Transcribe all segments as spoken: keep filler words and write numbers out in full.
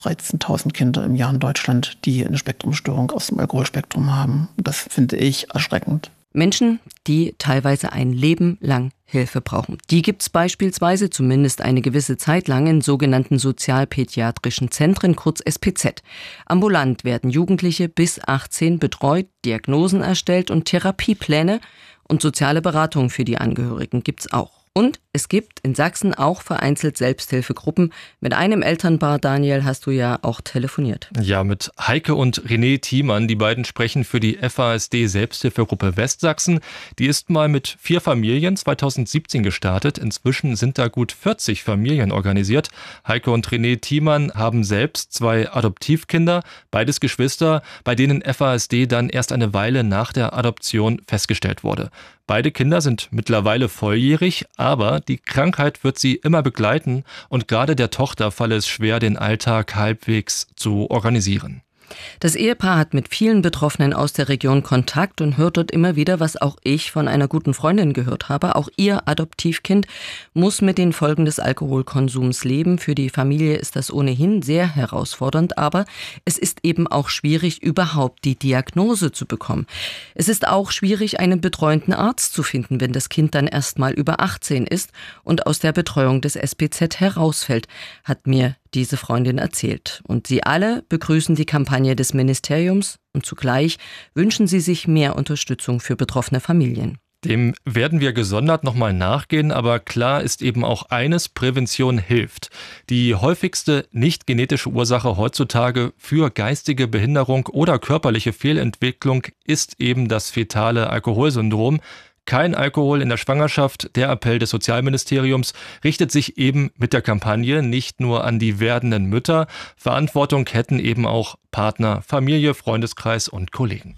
dreizehntausend Kinder im Jahr in Deutschland, die eine Spektrumstörung aus dem Alkoholspektrum haben. Das finde ich erschreckend. Menschen, die teilweise ein Leben lang Hilfe brauchen. Die gibt es beispielsweise zumindest eine gewisse Zeit lang in sogenannten sozialpädiatrischen Zentren, kurz S P Z. Ambulant werden Jugendliche bis achtzehn betreut, Diagnosen erstellt und Therapiepläne und soziale Beratung für die Angehörigen gibt's auch. Und es gibt in Sachsen auch vereinzelt Selbsthilfegruppen. Mit einem Elternpaar, Daniel, hast du ja auch telefoniert. Ja, mit Heike und René Thiemann. Die beiden sprechen für die F A S D Selbsthilfegruppe Westsachsen. Die ist mal mit vier Familien zweitausendsiebzehn gestartet. Inzwischen sind da gut vierzig Familien organisiert. Heike und René Thiemann haben selbst zwei Adoptivkinder, beides Geschwister, bei denen F A S D dann erst eine Weile nach der Adoption festgestellt wurde. Beide Kinder sind mittlerweile volljährig, aber die Krankheit wird sie immer begleiten und gerade der Tochter falle es schwer, den Alltag halbwegs zu organisieren. Das Ehepaar hat mit vielen Betroffenen aus der Region Kontakt und hört dort immer wieder, was auch ich von einer guten Freundin gehört habe. Auch ihr Adoptivkind muss mit den Folgen des Alkoholkonsums leben. Für die Familie ist das ohnehin sehr herausfordernd, aber es ist eben auch schwierig, überhaupt die Diagnose zu bekommen. Es ist auch schwierig, einen betreuenden Arzt zu finden, wenn das Kind dann erst mal über achtzehn ist und aus der Betreuung des S P Z herausfällt, hat mir diese Freundin erzählt. Und sie alle begrüßen die Kampagne des Ministeriums und zugleich wünschen sie sich mehr Unterstützung für betroffene Familien. Dem werden wir gesondert nochmal nachgehen, aber klar ist eben auch eines: Prävention hilft. Die häufigste nicht genetische Ursache heutzutage für geistige Behinderung oder körperliche Fehlentwicklung ist eben das fetale Alkoholsyndrom. Kein Alkohol in der Schwangerschaft. Der Appell des Sozialministeriums richtet sich eben mit der Kampagne nicht nur an die werdenden Mütter. Verantwortung hätten eben auch Partner, Familie, Freundeskreis und Kollegen.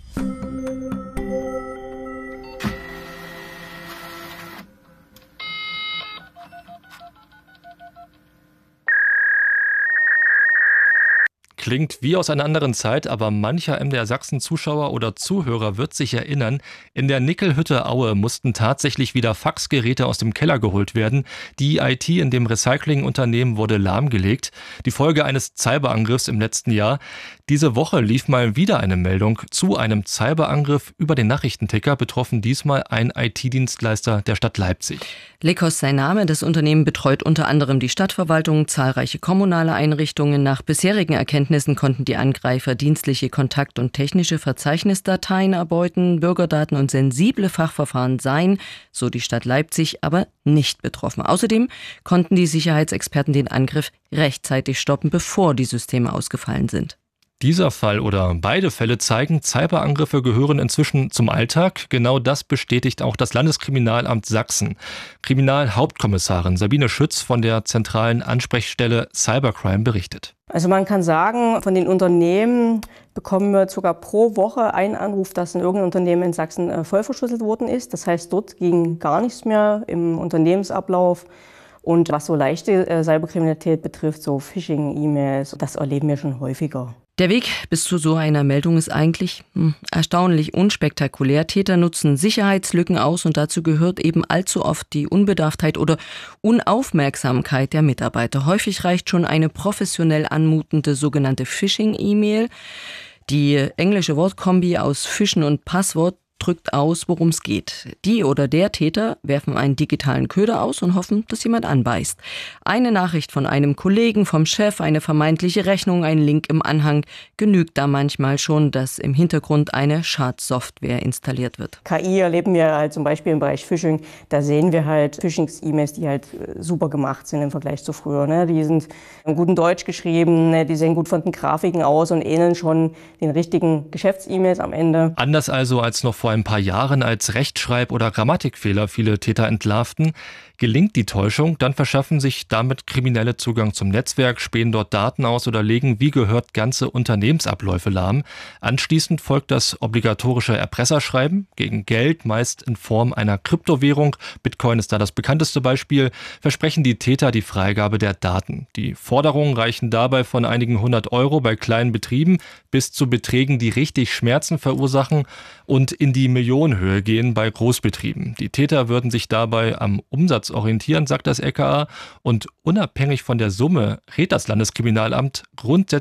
Klingt wie aus einer anderen Zeit, aber mancher M D R Sachsen-Zuschauer oder Zuhörer wird sich erinnern, in der Nickelhütte Aue mussten tatsächlich wieder Faxgeräte aus dem Keller geholt werden. Die I T in dem Recyclingunternehmen wurde lahmgelegt. Die Folge eines Cyberangriffs im letzten Jahr. Diese Woche lief mal wieder eine Meldung zu einem Cyberangriff über den Nachrichtenticker, betroffen diesmal ein I T-Dienstleister der Stadt Leipzig. Lekos sein Name. Das Unternehmen betreut unter anderem die Stadtverwaltung, zahlreiche kommunale Einrichtungen. Nach bisherigen Erkenntnissen konnten die Angreifer dienstliche Kontakt- und technische Verzeichnisdateien erbeuten. Bürgerdaten und sensible Fachverfahren seien, so die Stadt Leipzig, aber nicht betroffen. Außerdem konnten die Sicherheitsexperten den Angriff rechtzeitig stoppen, bevor die Systeme ausgefallen sind. Dieser Fall oder beide Fälle zeigen, Cyberangriffe gehören inzwischen zum Alltag. Genau das bestätigt auch das Landeskriminalamt Sachsen. Kriminalhauptkommissarin Sabine Schütz von der zentralen Ansprechstelle Cybercrime berichtet. Also man kann sagen, von den Unternehmen bekommen wir sogar pro Woche einen Anruf, dass in irgendeinem Unternehmen in Sachsen voll verschlüsselt worden ist. Das heißt, dort ging gar nichts mehr im Unternehmensablauf. Und was so leichte äh, Cyberkriminalität betrifft, so Phishing-E-Mails, das erleben wir schon häufiger. Der Weg bis zu so einer Meldung ist eigentlich hm, erstaunlich unspektakulär. Täter nutzen Sicherheitslücken aus und dazu gehört eben allzu oft die Unbedarftheit oder Unaufmerksamkeit der Mitarbeiter. Häufig reicht schon eine professionell anmutende sogenannte Phishing-E-Mail. Die englische Wortkombi aus Fischen und Passwort drückt aus, worum es geht. Die oder der Täter werfen einen digitalen Köder aus und hoffen, dass jemand anbeißt. Eine Nachricht von einem Kollegen, vom Chef, eine vermeintliche Rechnung, ein Link im Anhang, genügt da manchmal schon, dass im Hintergrund eine Schadsoftware installiert wird. K I erleben wir halt zum Beispiel im Bereich Phishing. Da sehen wir halt Phishing-E-Mails, die halt super gemacht sind im Vergleich zu früher. Ne? Die sind im guten Deutsch geschrieben, ne? Die sehen gut von den Grafiken aus und ähneln schon den richtigen Geschäfts-E-Mails am Ende. Anders also als noch vor ein paar Jahren, als Rechtschreib- oder Grammatikfehler viele Täter entlarvten. Gelingt die Täuschung, dann verschaffen sich damit Kriminelle Zugang zum Netzwerk, spähen dort Daten aus oder legen wie gehört ganze Unternehmensabläufe lahm. Anschließend folgt das obligatorische Erpresserschreiben gegen Geld, meist in Form einer Kryptowährung. Bitcoin ist da das bekannteste Beispiel. Versprechen die Täter die Freigabe der Daten. Die Forderungen reichen dabei von einigen hundert Euro bei kleinen Betrieben bis zu Beträgen, die richtig Schmerzen verursachen und in die Millionenhöhe gehen bei Großbetrieben. Die Täter würden sich dabei am Umsatz orientieren, sagt das L K A, und unabhängig von der Summe rät das Landeskriminalamt grundsätzlich